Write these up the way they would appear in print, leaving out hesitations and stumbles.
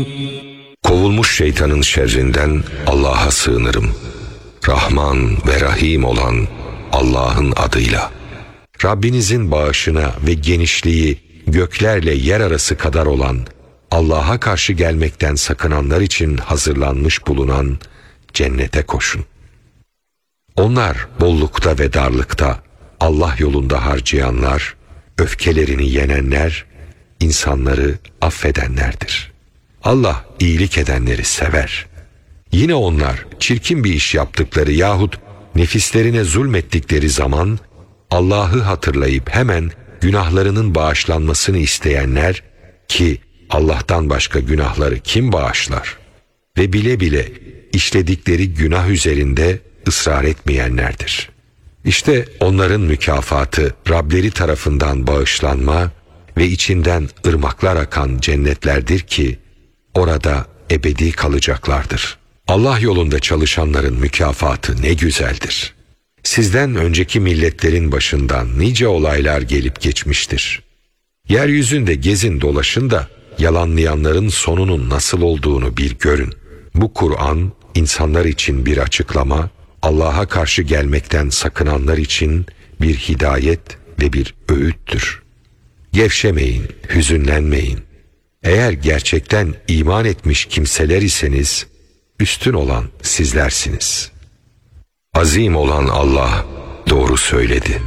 Kovulmuş şeytanın şerrinden Allah'a sığınırım. Rahman ve Rahim olan Allah'ın adıyla. Rabbinizin bağışına ve genişliği göklerle yer arası kadar olan, Allah'a karşı gelmekten sakınanlar için hazırlanmış bulunan cennete koşun. Onlar bollukta ve darlıkta Allah yolunda harcayanlar, öfkelerini yenenler, insanları affedenlerdir. Allah iyilik edenleri sever. Yine onlar çirkin bir iş yaptıkları yahut nefislerine zulmettikleri zaman Allah'ı hatırlayıp hemen günahlarının bağışlanmasını isteyenler, ki Allah'tan başka günahları kim bağışlar? Ve bile bile işledikleri günah üzerinde ısrar etmeyenlerdir. İşte onların mükafatı Rableri tarafından bağışlanma ve içinden ırmaklar akan cennetlerdir ki orada ebedi kalacaklardır. Allah yolunda çalışanların mükafatı ne güzeldir. Sizden önceki milletlerin başından nice olaylar gelip geçmiştir. Yeryüzünde gezin dolaşın da yalanlayanların sonunun nasıl olduğunu bir görün. Bu Kur'an insanlar için bir açıklama, Allah'a karşı gelmekten sakınanlar için bir hidayet ve bir öğüttür. Gevşemeyin, hüzünlenmeyin. Eğer gerçekten iman etmiş kimseler iseniz, üstün olan sizlersiniz. Azim olan Allah doğru söyledi.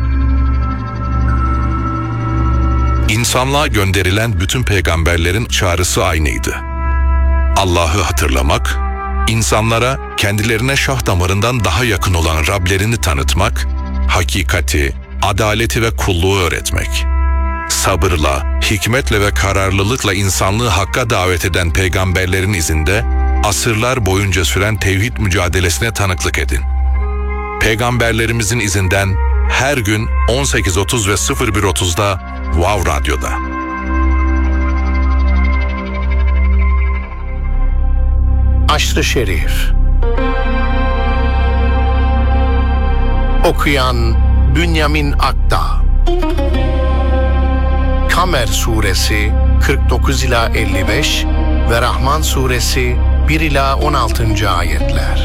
İnsanlığa gönderilen bütün peygamberlerin çağrısı aynıydı. Allah'ı hatırlamak, insanlara kendilerine şah damarından daha yakın olan Rablerini tanıtmak, hakikati, adaleti ve kulluğu öğretmek. Sabırla, hikmetle ve kararlılıkla insanlığı hakka davet eden peygamberlerin izinde, asırlar boyunca süren tevhid mücadelesine tanıklık edin. Peygamberlerimizin izinden her gün 18.30 ve 01.30'da Wow Radyo'da. Aşr-ı Şerif. Okuyan Bünyamin Akdağ. Kamer Suresi 49 ila 55 ve Rahman Suresi 1 ila 16. ayetler.